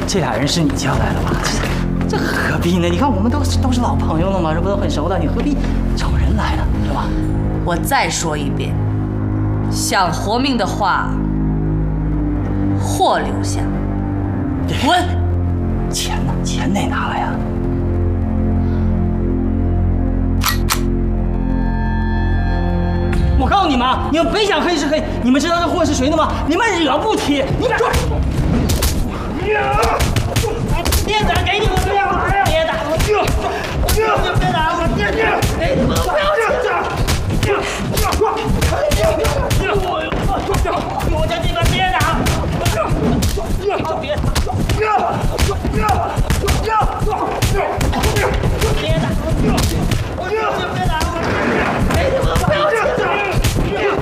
这俩人是你叫来的吧？这何必呢？你看我们都是老朋友了嘛，这不都很熟的？你何必找人来呢？是吧？ 我再说一遍，想活命的话，货留下，滚！ 钱呢？钱哪拿来呀？我告诉你们啊，你们别想黑是黑，你们知道这货是谁的吗？你们惹不起！你们别打，给你们别打，别打我！别打我！给你们不要这样！